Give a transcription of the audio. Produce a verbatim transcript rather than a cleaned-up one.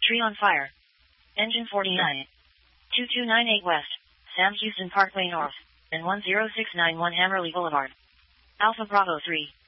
Tree on fire. Engine forty-nine. two two nine eight West, Sam Houston Parkway North, and one zero six nine one Hammerley Boulevard. Alpha Bravo three.